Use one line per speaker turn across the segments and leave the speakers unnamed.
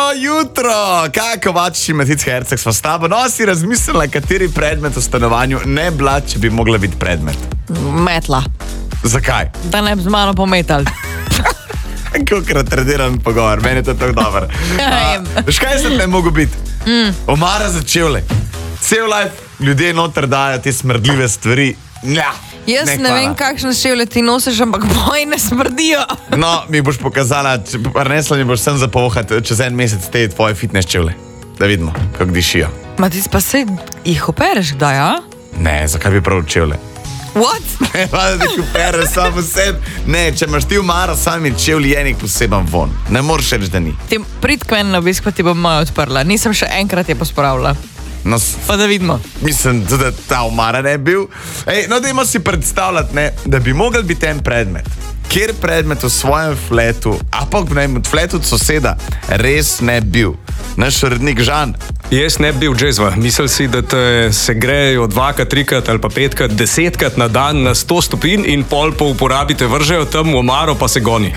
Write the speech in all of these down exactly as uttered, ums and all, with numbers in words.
jutro! Kaj, Kovačič in Matic Herceg sva s tabo? No, si razmislila, kateri predmet v stanovanju ne bila, če bi mogla biti predmet?
Metla.
Zakaj?
Da ne bi z mano pometal.
Kolikrat tradiran pogovor, meni je to tako dober. Veš, kaj se te mogo biti? Mm. Omara za čevlje. Cel life ljudje noter dajo te smrdljive stvari. Nja,
Jaz ne, ne vem, kakšne čevlje ti nosiš, ampak moji ne smrdijo.
No, mi boš pokazala, prinesla mi boš sem zapohati čez en mesec te tvoje fitness čevlje. Da vidimo, kako dišijo.
Matic, pa se jih opereš kdaj, a?
Ne, zakaj bi prav čevlje?
What?
Ne, pa da ti opereš samo sebe. Ne, če imaš ti umara sami čevlji, je nek poseben von. Ne moreš reči, da ni.
Ti prid k meni na obisk, pa ti bom moja odprla. Nisem še enkrat je pospravila.
No,
pa da vidimo.
Mislim, da ta umara ne bil. Ej, no, dajmo si predstavljati, ne, da bi mogel biti en predmet. Kjer predmet v svojem fletu, a pa v fletu od soseda, res ne bil. Naš urednik Žan.
Jaz ne bi bil džezva. Mislil si, da te se grejo dvakrat, trikrat ali pa petkrat, desetkrat na dan na sto stopinj in pol po uporabi te vržejo tam v omaro, pa se goni.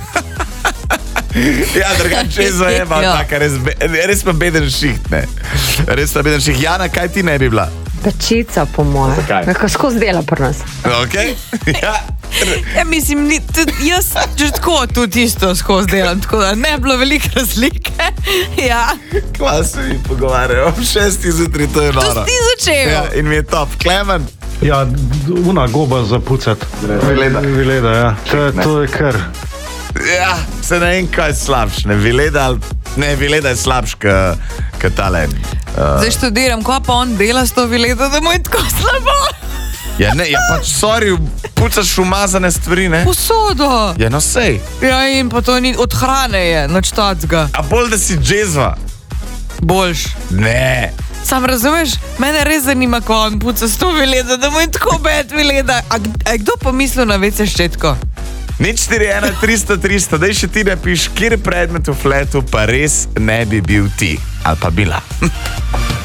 Ja, drugače džezva je pa taka, res, res pa beden šiht, ne. Res pa beden šiht. Jana, kaj ti ne bi bila?
Pečica, po moje.
Zakaj?
Kako skozi dela pri nas.
Ok, ja.
Ja, mislim, ni, tudi, jaz že tako tudi isto skozi delam, tako da ne bilo velike razlike. Ja.
Kva se mi pogovarjajo, ob šestih zjutraj, to je noro.
To si začel.
Ja, in mi je top. Klemen?
Ja, una goba za pucat.
Vileda.
Vileda, ja. To, to je kar.
Ja, se ne vem, kaj je slabš. Ne, Vileda, ne, Vileda je slabš, ka tale. Uh,
Zdaj študiram, ko pa on dela s to Viledo, da mu je tako slabo.
Ja, ne, ja pač, sorry, pucaš umazane stvari, ne?
Posodo.
Ja, no sej.
Ja, in pa to ni, od hrane je, noč tacga.
A bolj, da si džezva?
Boljš.
Ne.
Sam razumeš, mene res zanima, ko on puca s to Viledo, da mu je tako bed Vileda. A, a kdo pomislil na vece ščetko?
Nič štiri ena tristo tristo, daj še ti napiš, kjer predmet v fletu pa res ne bi bil ti. Ali pa bila.